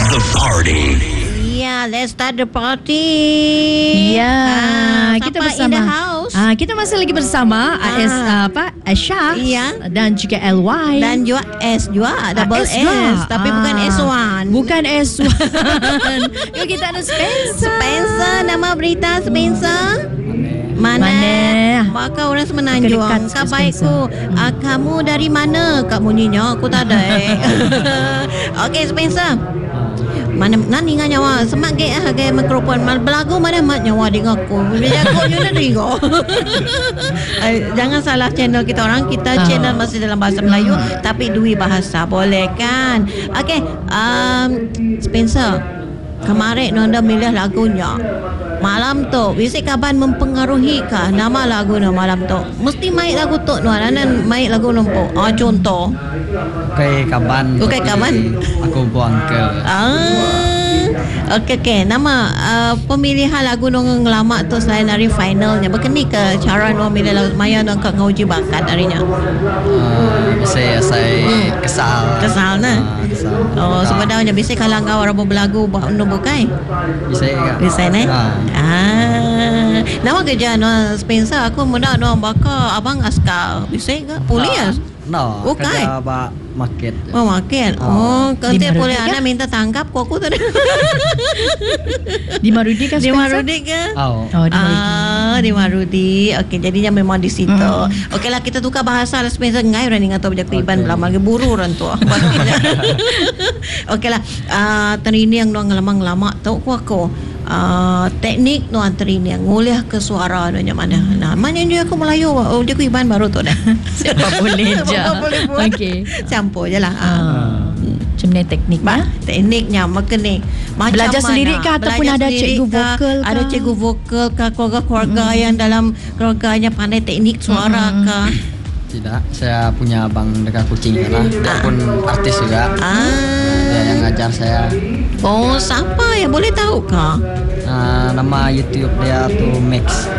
the party. Yeah, let's start the party. Ya, kita bersama. In the house. Kita masih lagi bersama Aisyah dan juga LY dan juga S juga, double S, tapi bukan S1. Bukan S1. Yuk kita ada Spencer, nama berita Spencer. Mana? Maka orang semenanjung. Kak baikku. Kamu dari mana? Kak bunyinya aku tak ada. Okay, Spencer. Mana nani nga nyawa semak ge mikrofon mal belagu mana mat nyawa dengan aku. Bila aku nyuna dengar. Jangan salah channel kita orang. Kita channel masih dalam bahasa Melayu tapi dua bahasa. Boleh kan? Okay, Spencer, kemarin Nanda milih lagunya malam tu, bisik kaban mempengaruhi kah nama lagu na malam tu? Mesti main lagu tu nuanan main lagu nompo. Contoh. Okay, kaban. Aku buang ke. Okay. Nama pemilihan lagu nong lama tu selain dari finalnya. Berkeni ke cara nong milih lagu maya nong kak nguji bakat harinya? Saya kesal. Kesal na. Oh, sebenarnya bisa kalau kau orang berlagu bukai. Bisa ne? Nama kerja no Spencer aku muda no baka abang askar. Bisa ke? Polis? No, kerja Pak market. Oh, market. Kalau boleh anak minta tangkap kok aku tu. Di Marudi kan? Di Marudi ke? Di Marudi. Okey, jadinya memang di situ. Okeylah, kita tukar bahasa lah Spencer. Ngai orang ingat tu berjak riban lama lagi buru orang tu. Okeylah, terini yang doang lama tu aku. Teknik no antri ni nguliah ke suara no mana. Nah, mana dia aku Melayu. Dia ku Iban baru tu dah. Siapa boleh je. Okey. Campur je lah. Macam ni tekniknya? Tekniknya makni. Belajar sendiri ke ataupun ada cikgu vokal ke? Ada cikgu vokal ke, keluarga yang dalam keluarganya pandai teknik suara ke? Tidak, saya punya abang dekat Kucing lah. Dia pun artis juga. Dia yang ngajar saya. Oh, siapa yang boleh tahu kah? Nama YouTube dia tu Max.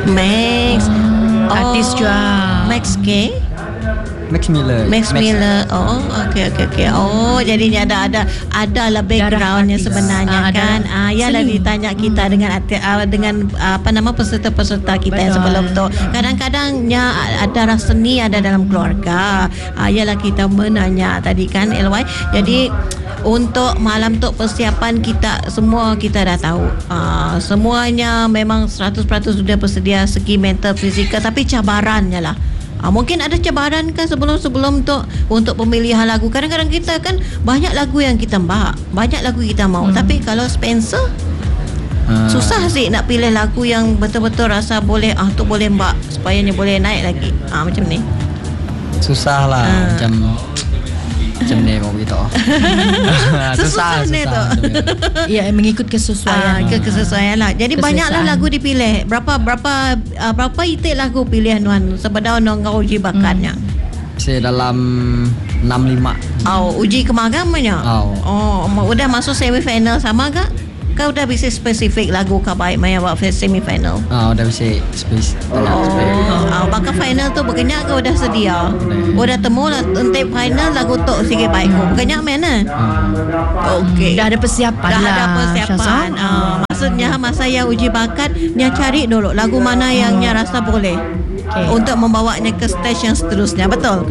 Artis juga. Max K? Max Miller. Oh, okey. Oh, jadinya ada lebih backgroundnya sebenarnya kan. Yalah ditanya kita dengan apa nama peserta-peserta kita yang sebelum tu. Kadang-kadangnya ada rasa seni ada dalam keluarga. Yalah kita menanya tadi kan LY. Jadi untuk malam tu persiapan kita semua kita dah tahu. Semuanya memang 100% sudah bersedia segi mental fizikal, tapi cabarannya lah. Mungkin ada cabaran kan sebelum tu untuk pemilihan lagu. Kadang-kadang kita kan banyak lagu yang kita banyak lagu kita mau. Tapi kalau Spencer susah sih nak pilih lagu yang betul-betul rasa boleh tu boleh supaya boleh naik lagi. Macam ni. Susah lah macam ni mau gitu. Susah ni tu. Ya, mengikut kesesuaian. Kesesuaian lah. Jadi banyaklah lagu dipilih. Berapa itik lagu pilihan Nuan sebenarnya Nuan uji bakatnya? Saya dalam 6-5. Uji kemagamanya? Udah masuk semi-final sama kak? Kau dah bisa spesifik lagu kau baik maya buat semi-final? Udah bisa spesifik. Bakal final tu berkenyak kau dah sedia? Udah temu lah untuk final lagu tu sikit baik kau. Berkenyak mana? Okey. Dah ada persiapan Maksudnya masa yang uji bakat dia cari dulu lagu mana yang dia rasa boleh untuk membawanya ke stage yang seterusnya. Betul?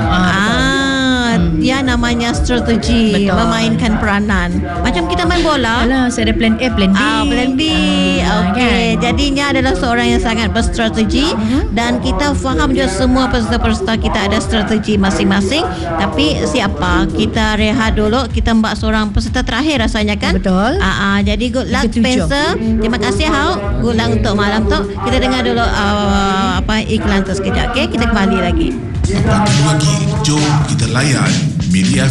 Ya namanya strategi. Betul. Memainkan peranan. Macam kita main bola. Saya ada plan A, plan B. Plan B. Okey. Jadinya adalah seorang yang sangat berstrategi dan kita faham juga semua peserta-peserta kita ada strategi masing-masing. Tapi siapa? Kita rehat dulu. Kita mbak seorang peserta terakhir rasanya kan? Betul. Jadi good luck Spencer. Terima kasih Good luck untuk malam tu. Kita dengar dulu iklan tu sekejap. Okey, kita kembali lagi. Lagi, jom kita layan Media